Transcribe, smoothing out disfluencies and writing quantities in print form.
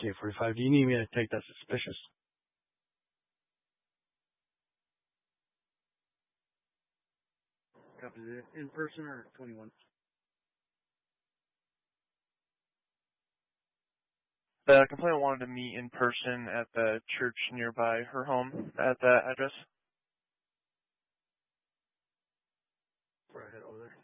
K45. Do you need me to take that suspicious? Copy it. In person or 21? The complainant wanted to meet in person at the church nearby her home at that address. Before I head over there.